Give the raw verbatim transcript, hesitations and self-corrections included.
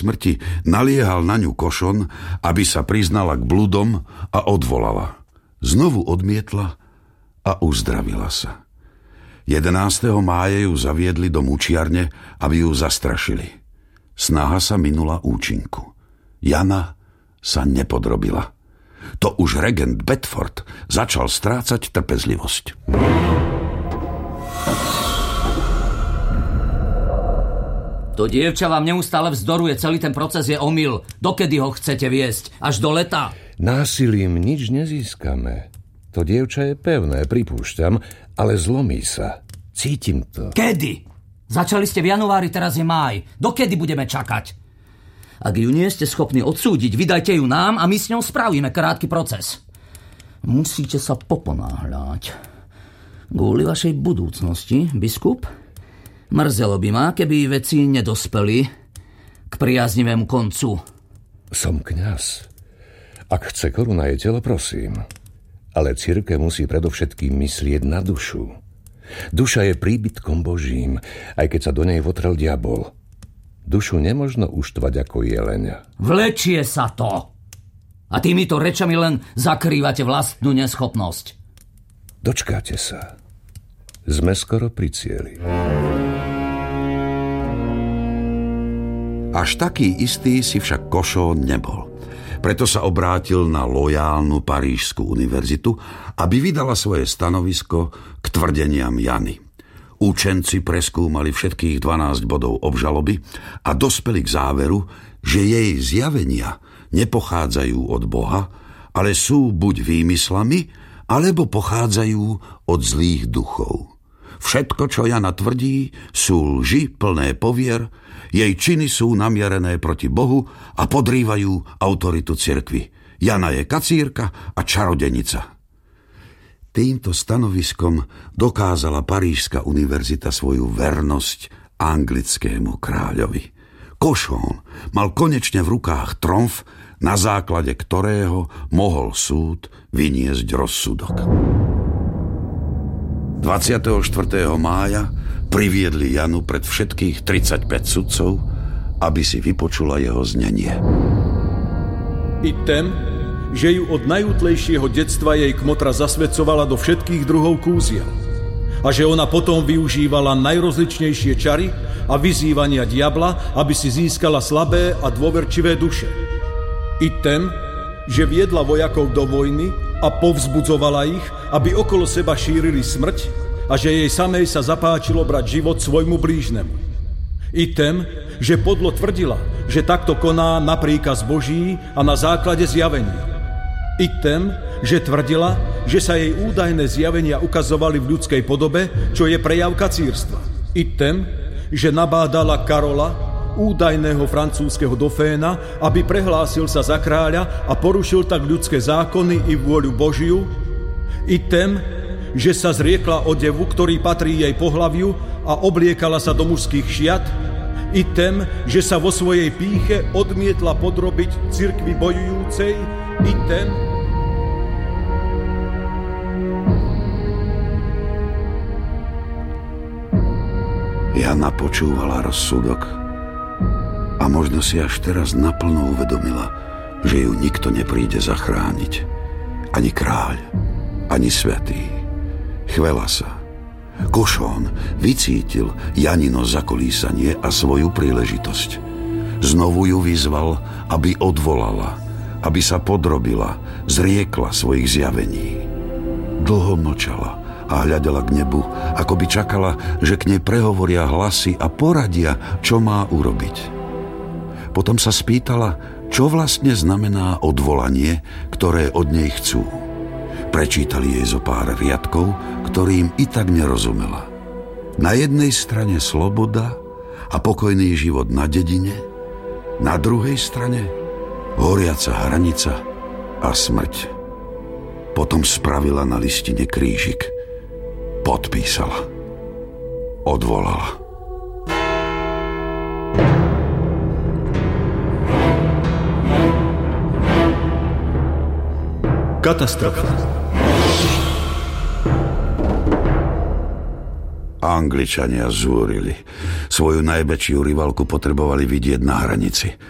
smrti naliehal na ňu Košon, aby sa priznala k bludom a odvolala. Znovu odmietla a uzdravila sa. jedenásteho mája ju zaviedli do mučiarne, aby ju zastrašili. Snaha sa minula účinku. Jana sa nepodrobila. To už regent Bedford začal strácať trpezlivosť. To dievča vám neustále vzdoruje, celý ten proces je omyl. Dokedy ho chcete viesť? Až do leta? Násilím nič nezískame. To dievča je pevné, pripúšťam, ale zlomí sa. Cítim to. Kedy? Začali ste v januári, teraz je máj. Dokedy budeme čakať? Ak ju nie ste schopní odsúdiť, vydajte ju nám a my s ňou spravíme krátky proces. Musíte sa poponáhľať. Kvôli vašej budúcnosti, biskup? Mrzelo by ma, keby veci nedospeli k priaznivému koncu. Som kňaz. Ak chce koruna jej telo, prosím. Ale cirkev musí predovšetkým myslieť na dušu. Duša je príbytkom Božím, aj keď sa do nej votrel diabol. Dušu nemožno uštvať ako jeleň. Vlečie sa to. A týmito rečami len zakrývate vlastnú neschopnosť. Dočkáte sa. Sme skoro pri cieli. Až taký istý si však Košón nebol. Preto sa obrátil na lojálnu Parížskú univerzitu, aby vydala svoje stanovisko k tvrdeniam Jany. Učenci preskúmali všetkých dvanásť bodov obžaloby a dospeli k záveru, že jej zjavenia nepochádzajú od Boha, ale sú buď výmyslami, alebo pochádzajú od zlých duchov. Všetko, čo Jana tvrdí, sú lži plné povier, jej činy sú namierené proti Bohu a podrývajú autoritu cirkvi. Jana je kacírka a čarodenica. Týmto stanoviskom dokázala Parížska univerzita svoju vernosť anglickému kráľovi. Košón mal konečne v rukách tromf, na základe ktorého mohol súd vyniesť rozsudok. dvadsiateho štvrtého mája priviedli Janu pred všetkých tridsaťpäť sudcov, aby si vypočula jeho znenie. I ten, že ju od najútlejšieho detstva jej kmotra zasvedcovala do všetkých druhov kúziel a že ona potom využívala najrozličnejšie čary a vyzývania diabla, aby si získala slabé a dôverčivé duše. I ten, že viedla vojakov do vojny a povzbudzovala ich, aby okolo seba šírili smrť a že jej samej sa zapáčilo brať život svojmu blížnemu. I ten, že podlo tvrdila, že takto koná na príkaz Boží a na základe zjavení. I ten, že tvrdila, že sa jej údajné zjavenia ukazovali v ľudskej podobe, čo je prejav kacírstva. I ten, že nabádala Karola, údajného francúzskeho doféna, aby prehlásil sa za kráľa a porušil tak ľudské zákony i vôľu Božiu. I ten, že sa zriekla odevu, ktorý patrí jej pohlaviu a obliekala sa do mužských šiat. I ten, že sa vo svojej pýche odmietla podrobiť cirkvi bojujúcej. I ten, Jana počúvala rozsudok a možno si až teraz naplno uvedomila, že ju nikto nepríde zachrániť. Ani kráľ, ani svätý. Chvela sa. Košón vycítil Janino zakolísanie a svoju príležitosť. Znovu ju vyzval, aby odvolala, aby sa podrobila, zriekla svojich zjavení. Dlho mlčala a hľadela k nebu, ako by čakala, že k nej prehovoria hlasy a poradia, čo má urobiť. Potom sa spýtala, čo vlastne znamená odvolanie, ktoré od nej chcú. Prečítali jej zo pár riadkov, ktorým i tak nerozumela. Na jednej strane sloboda a pokojný život na dedine, na druhej strane horiaca hranica a smrť. Potom spravila na listine krížik. Podpísala. Odvolala. Katastrofa. Angličania zúrili. Svoju najväčšiu rivalku potrebovali vidieť na hranici.